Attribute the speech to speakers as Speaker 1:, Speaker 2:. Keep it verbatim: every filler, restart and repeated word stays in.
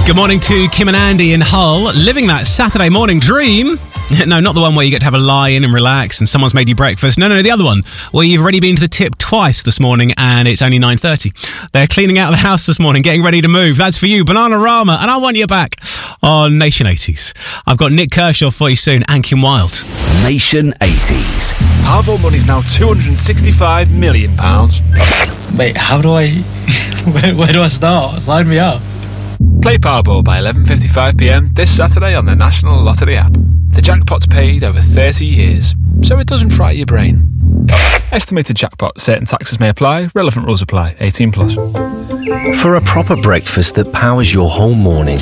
Speaker 1: Good morning to Kim and Andy in Hull, living that Saturday morning dream. No, not the one where you get to have a lie in and relax and someone's made you breakfast. No, no, the other one where you've already been to the tip twice this morning and it's only nine thirty. They're cleaning out the house this morning, getting ready to move. That's for you, Bananarama, and I want you back on Nation eighties. I've got Nick Kershaw for you soon and Kim Wilde.
Speaker 2: Nation eighties.
Speaker 3: Powerball money's now two hundred sixty-five million pounds.
Speaker 4: Wait, how do I... where, where do I start? Sign me up.
Speaker 3: Play Powerball by eleven fifty-five p m this Saturday on the National Lottery app. The jackpot's paid over thirty years, so it doesn't fry your brain. Estimated jackpot. Certain taxes may apply. Relevant rules apply. eighteen plus.
Speaker 2: For a proper breakfast that powers your whole morning,